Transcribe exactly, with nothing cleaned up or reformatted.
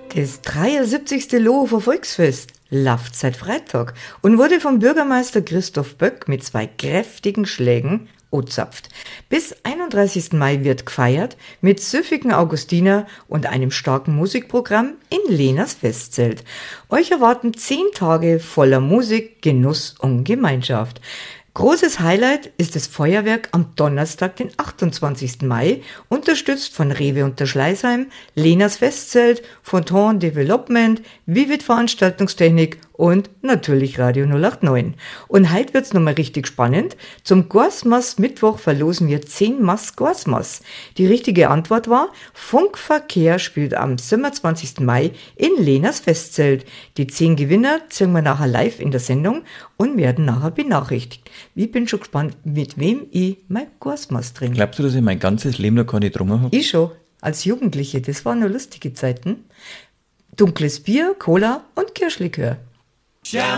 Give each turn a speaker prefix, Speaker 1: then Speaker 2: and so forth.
Speaker 1: Das dreiundsiebzigste Lohofer Volksfest läuft seit Freitag und wurde vom Bürgermeister Christoph Böck mit zwei kräftigen Schlägen angezapft. Bis einunddreißigsten Mai wird gefeiert mit süffigen Augustiner und einem starken Musikprogramm in Lehners Festzelt. Euch erwarten zehn Tage voller Musik, Genuss und Gemeinschaft. Großes Highlight ist das Feuerwerk am Donnerstag, den achtundzwanzigsten Mai, unterstützt von Rewe Unterschleißheim, Lehners Festzelt, Fontaine Development, Vivid Veranstaltungstechnik und natürlich Radio null acht neun. Und heute wird's nochmal richtig spannend. Zum Gorsmaß Mittwoch verlosen wir zehn Maß Gorsmaß. Die richtige Antwort war, Funkverkehr spielt am siebenundzwanzigsten Mai in Lehners Festzelt. Die zehn Gewinner ziehen wir nachher live in der Sendung und werden nachher benachrichtigt. Ich bin schon gespannt, mit wem ich mein Gorsmaß trinke.
Speaker 2: Glaubst du, dass ich mein ganzes Leben noch keine getrunken habe?
Speaker 1: Ich schon. Als Jugendliche, das waren nur lustige Zeiten. Dunkles Bier, Cola und Kirschlikör.